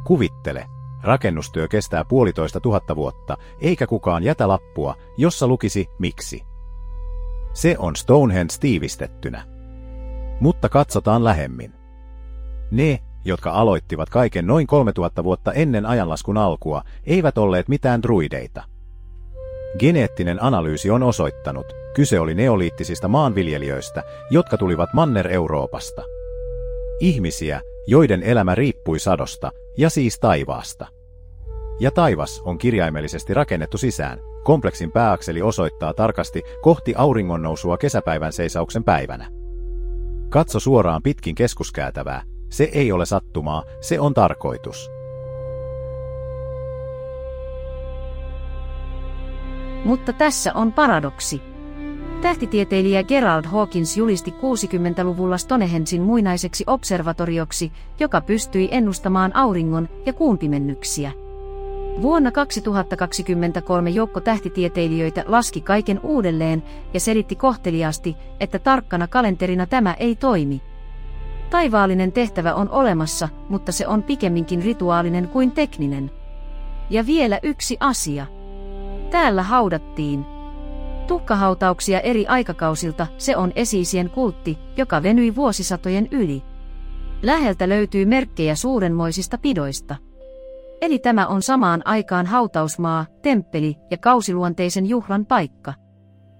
Kuvittele, rakennustyö kestää 1,500 vuotta, eikä kukaan jätä lappua, jossa lukisi miksi. Se on Stonehenge tiivistettynä. Mutta katsotaan lähemmin. Ne, jotka aloittivat kaiken noin 3000 vuotta ennen ajanlaskun alkua, eivät olleet mitään druideita. Geneettinen analyysi on osoittanut, kyse oli neoliittisista maanviljelijöistä, jotka tulivat Manner-Euroopasta. Ihmisiä, joiden elämä riippui sadosta, ja siis taivaasta. Ja taivas on kirjaimellisesti rakennettu sisään. Kompleksin pääakseli osoittaa tarkasti kohti auringonnousua kesäpäivän seisauksen päivänä. Katso suoraan pitkin keskuskäytävää. Se ei ole sattumaa, se on tarkoitus. Mutta tässä on paradoksi. Tähtitieteilijä Gerald Hawkins julisti 60-luvulla Stonehengen muinaiseksi observatorioksi, joka pystyi ennustamaan auringon ja kuun pimennyksiä. Vuonna 2023 joukko tähtitieteilijöitä laski kaiken uudelleen ja selitti kohteliaasti, että tarkkana kalenterina tämä ei toimi. Taivaallinen tehtävä on olemassa, mutta se on pikemminkin rituaalinen kuin tekninen. Ja vielä yksi asia. Täällä haudattiin tuhkahautauksia eri aikakausilta, se on Esiisien kultti, joka venyi vuosisatojen yli. Läheltä löytyy merkkejä suurenmoisista pidoista. Eli tämä on samaan aikaan hautausmaa, temppeli ja kausiluonteisen juhlan paikka.